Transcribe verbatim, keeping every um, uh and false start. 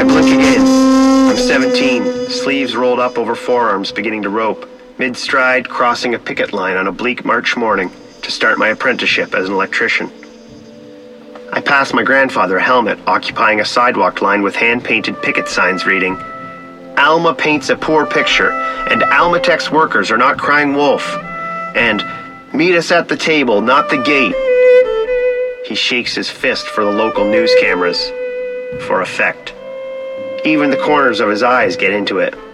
I blink again. I'm seventeen, sleeves rolled up over forearms, beginning to rope. Mid-stride, crossing a picket line on a bleak March morning to start my apprenticeship as an electrician. I pass my grandfather a helmet occupying a sidewalk line with hand-painted picket signs reading, "Alma paints a poor picture, and Almatex workers are not crying wolf," and "Meet us at the table, not the gate." He shakes his fist for the local news cameras, for effect. Even the corners of his eyes get into it.